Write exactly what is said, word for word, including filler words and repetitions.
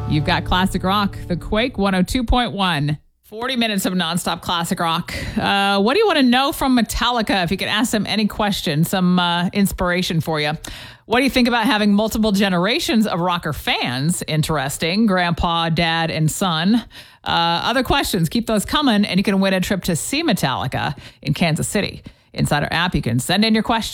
You've got Classic Rock, The Quake one oh two point one. forty minutes of nonstop classic rock. Uh, what do you want to know from Metallica? If you could ask them any question, some uh, inspiration for you. What do you think about having multiple generations of rocker fans? Interesting. Grandpa, dad, and son. Uh, other questions, keep those coming, and you can win a trip to see Metallica in Kansas City. Inside our app, you can send in your questions.